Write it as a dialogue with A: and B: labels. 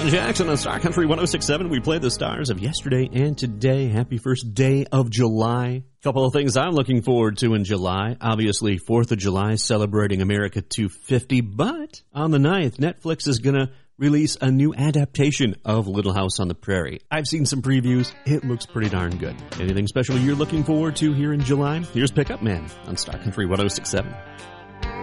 A: Alan Jackson on Star Country 106.7. We play the stars of yesterday and today. Happy first day of July. Couple of things I'm looking forward to in July. Obviously, 4th of July, celebrating America 250. But on the 9th, Netflix is going to release a new adaptation of Little House on the Prairie. I've seen some previews. It looks pretty darn good. Anything special you're looking forward to here in July? Here's Pickup Man on Star Country 106.7.